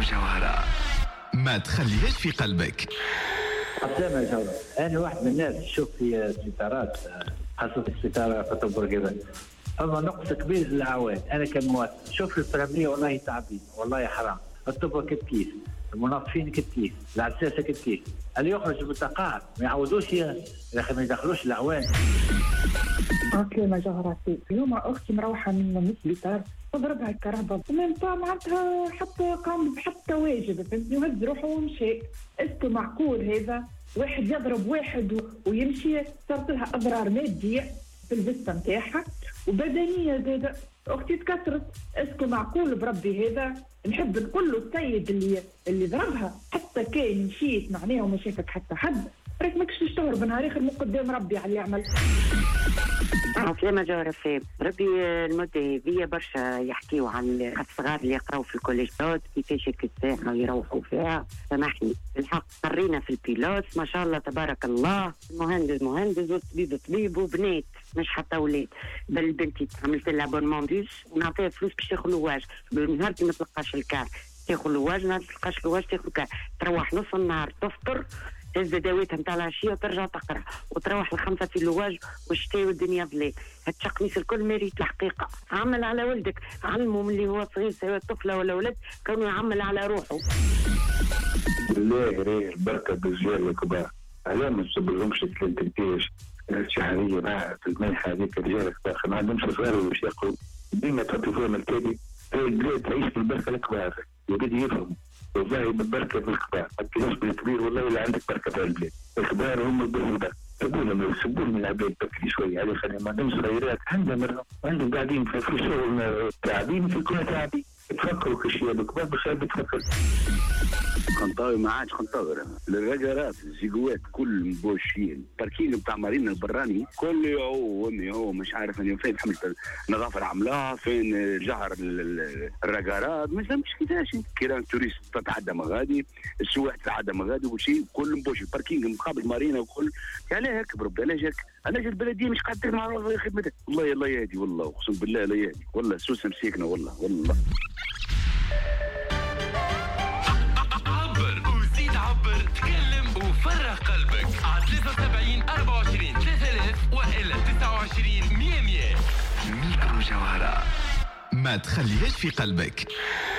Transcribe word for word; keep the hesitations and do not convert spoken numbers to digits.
جوهرة ما تخليهاش في قلبك. السلام يا جوهرة، أنا واحد من الناس تشوف في الستارات، خاصة الستارة في بورقيبة فما نقص كبير للأعوان. أنا كمواطن شوف الفراملية والله تعبين، والله حرام. الطبقة كتكيف، المنظفين كتكيف، العساسة كتكيف، اللي يخرج بالتقاعد ما يعودوش يا أخي، ما يدخلوش الأعوان. عسلامة جوهرتي، اليوم أختي مروحة من السبيطار وضربها الكهرباء ومن طال معناتها حتى قام بحتى واجب، فهمتني، وهز روحه ومشي. اسكو معقول هذا؟ واحد يضرب واحد ويمشي، صارت لها أضرار مادية في الفيستا نتاعها وبدنية زادة. أختي تكسرت، اسكو معقول بربي هذا؟ نحب نقول له السيد اللي اللي ضربها حتى كان مشيت معناه وما شافك حتى حد، راك ماكش تشتهر بنهار اخر من قدام ربي على اللي يعمل. عسلامة جوهرة فيب، ربي المدة هذية برشا يحكيوا عن الصغار اللي يقراوا في الكوليجات كيفاش الساعة ويروحوا فيها. سامحني الحق، قرينا في البيلوت ما شاء الله تبارك الله، المهندس مهندس والطبيب طبيب وبنات مش حتى ولاد. بل بنتي عملت لها بونمون بيس ونعطيها فلوس باش تاخذ لواج، نهار ما تلقاش الكار تاخذ لواج، نهار تلقاش لواج تاخذ كار، تروح نص النهار تفطر تهز داويتها نتاع العشيه وترجع تقرا وتروح الخمسه في اللواج والشتاء والدنيا ظلام. هالتقميص الكل ماريت الحقيقه. عمل على ولدك، علمه من اللي هو صغير سواء طفله ولا ولد كونه يعمل على روحه. بالله راه البركه بالرجال الكبار، علاه ما تصبرهمش التلتيش الشهريه مع في المنحه هذيك. الرجال ما عندهمش صغار باش يقروا، ديما تعطي فيهم الكادي. البلاد تعيش بالبركه الكبار، يبدي يفهم والله بالبركه بالكبار. ما تكونش بالكبير والله الا عندك بركه في البلاد. الكبار هم البركه. سبونا من سبونا من العباد بكري شويه على خلينا ما عندهمش صغيرات، عندهم مرة عندهم قاعدين في الشغل تعبين في كل تعبين. تفكروا كل شيء الكبار باش تفكر. خنطاوي ما عادش خنطاوي، الرجالات الزيجوات كل مبوشين. باركينج بتاع مارينا البراني كل يوم هو مش عارف انه فين حملة النظافه العامله، فين جهر الرجالات مش مش كيفاش. كيران توريست تتعدى مغادي، السواح تتعدى مغادي وشيء كل مبوش. الباركينج مقابل مارينا وكل علاه هيك بربي، علاش هيك؟ علاش البلديه مش قادره مع خدمتها؟ والله الله يهدي، والله اقسم بالله لا يهدي، والله سوسه مسيكنا والله والله. عبر وزيد عبر، تكلم وفرغ قلبك على ثلاثة وسبعين أربعة وعشرين ثلاثة آلاف وإلا تسعة وعشرين مية مية. ميكرو جوهرة ما تخليهاش في قلبك.